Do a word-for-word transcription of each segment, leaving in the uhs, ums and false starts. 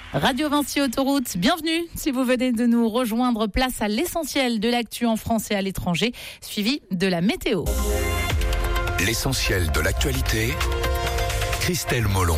Radio Vinci Autoroute, bienvenue. Si vous venez de nous rejoindre, place à l'essentiel de l'actu en France et à l'étranger, suivi de la météo. L'essentiel de l'actualité, Christelle Molon.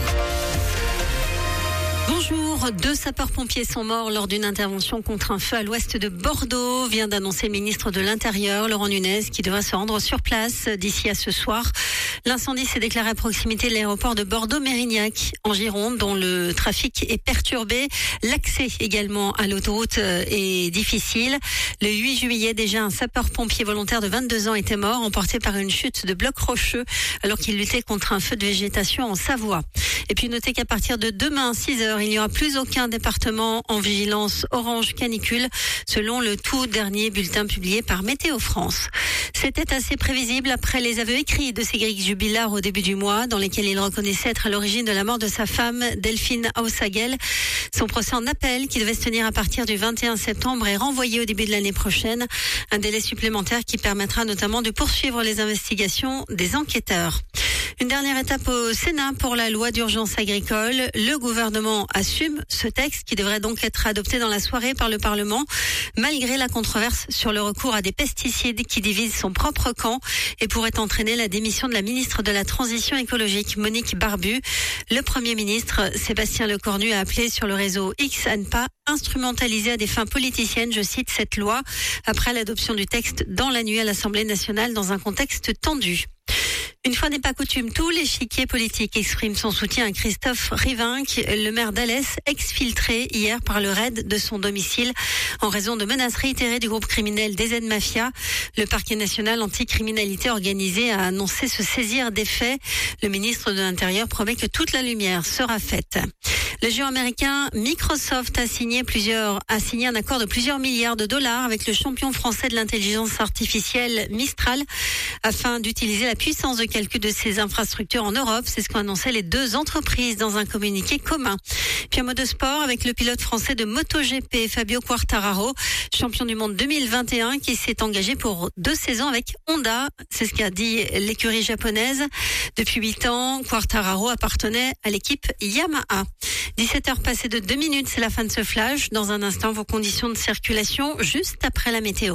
Bonjour, deux sapeurs-pompiers sont morts lors d'une intervention contre un feu à l'ouest de Bordeaux, vient d'annoncer le ministre de l'Intérieur, Laurent Nunez, qui devrait se rendre sur place d'ici à ce soir. L'incendie s'est déclaré à proximité de l'aéroport de Bordeaux-Mérignac, en Gironde, dont le trafic est perturbé. L'accès également à l'autoroute est difficile. Le huit juillet, déjà, un sapeur-pompier volontaire de vingt-deux ans était mort, emporté par une chute de blocs rocheux, alors qu'il luttait contre un feu de végétation en Savoie. Et puis notez qu'à partir de demain, six heures, il n'y aura plus aucun département en vigilance orange canicule, selon le tout dernier bulletin publié par Météo France. C'était assez prévisible après les aveux écrits de Cédric Jubilard au début du mois, dans lesquels il reconnaissait être à l'origine de la mort de sa femme, Delphine Aussagel. Son procès en appel, qui devait se tenir à partir du vingt et un septembre, est renvoyé au début de l'année prochaine. Un délai supplémentaire qui permettra notamment de poursuivre les investigations des enquêteurs. Une dernière étape au Sénat pour la loi d'urgence agricole. Le gouvernement assume ce texte qui devrait donc être adopté dans la soirée par le Parlement, malgré la controverse sur le recours à des pesticides qui divisent son propre camp et pourrait entraîner la démission de la ministre de la Transition écologique, Monique Barbu. Le Premier ministre, Sébastien Lecornu, a appelé sur le réseau X à ne pas instrumentaliser à des fins politiciennes, je cite, cette loi, après l'adoption du texte dans la nuit à l'Assemblée nationale dans un contexte tendu. Une fois n'est pas coutume, tous l'échiquier politique exprime son soutien à Christophe Rivinc, le maire d'Alès, exfiltré hier par le raid de son domicile en raison de menaces réitérées du groupe criminel D Z Mafia. Le parquet national anticriminalité organisé a annoncé se saisir des faits. Le ministre de l'Intérieur promet que toute la lumière sera faite. Le géant américain Microsoft a signé plusieurs, a signé un accord de plusieurs milliards de dollars avec le champion français de l'intelligence artificielle Mistral afin d'utiliser la puissance de calcul de ses infrastructures en Europe. C'est ce qu'ont annoncé les deux entreprises dans un communiqué commun. Puis en mode sport avec le pilote français de MotoGP Fabio Quartararo, champion du monde deux mille vingt et un, qui s'est engagé pour deux saisons avec Honda. C'est ce qu'a dit l'écurie japonaise. Depuis huit ans, Quartararo appartenait à l'équipe Yamaha. dix-sept heures passées de deux minutes, c'est la fin de ce flash. Dans un instant, vos conditions de circulation juste après la météo.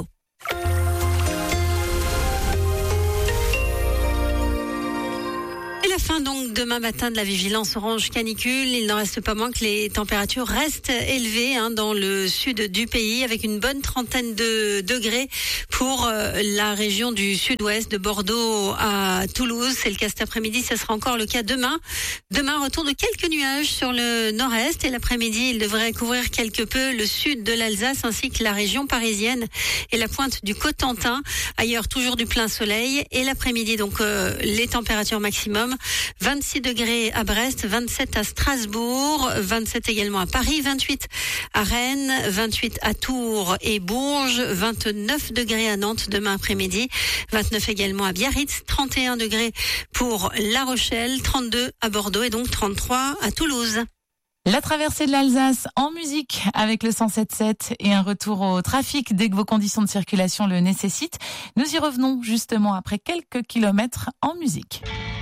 Fin donc demain matin de la vigilance orange canicule. Il n'en reste pas moins que les températures restent élevées hein, dans le sud du pays avec une bonne trentaine de degrés pour euh, la région du sud-ouest de Bordeaux à Toulouse. C'est le cas cet après-midi, ce sera encore le cas demain. Demain, retour de quelques nuages sur le nord-est et l'après-midi, il devrait couvrir quelque peu le sud de l'Alsace ainsi que la région parisienne et la pointe du Cotentin. Ailleurs, toujours du plein soleil et l'après-midi, donc euh, les températures maximum. vingt-six degrés à Brest, vingt-sept à Strasbourg, vingt-sept également à Paris, vingt-huit à Rennes, vingt-huit à Tours et Bourges, vingt-neuf degrés à Nantes demain après-midi, vingt-neuf également à Biarritz, trente et un degrés pour La Rochelle, trente-deux à Bordeaux et donc trente-trois à Toulouse. La traversée de l'Alsace en musique avec le cent sept sept et un retour au trafic dès que vos conditions de circulation le nécessitent. Nous y revenons justement après quelques kilomètres en musique.